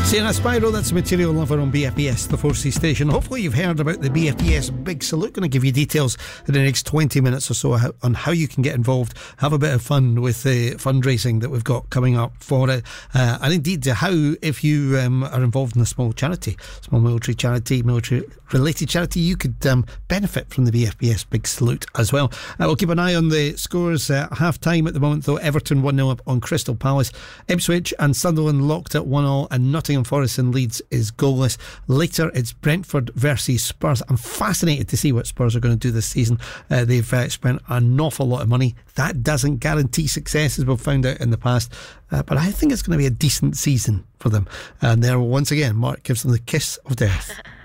Sienna Spyro, that's Material Lover on BFBS, the 4C station. Hopefully you've heard about the BFBS Big Salute. Going to give you details in the next 20 minutes or so on how you can get involved, have a bit of fun with the fundraising that we've got coming up for it, and indeed how, if you are involved in a small charity, small military charity, military related charity, you could benefit from the BFBS Big Salute as well. We'll keep an eye on the scores at half time at the moment though. Everton 1-0 up on Crystal Palace, Ipswich and Sunderland locked at 1-1, and Nottingham Forest and Leeds is goalless. Later it's Brentford versus Spurs. I'm fascinated to see what Spurs are going to do this season. They've spent an awful lot of money. That doesn't guarantee success, as we've found out in the past, but I think it's going to be a decent season for them. And there once again Mark gives them the kiss of death.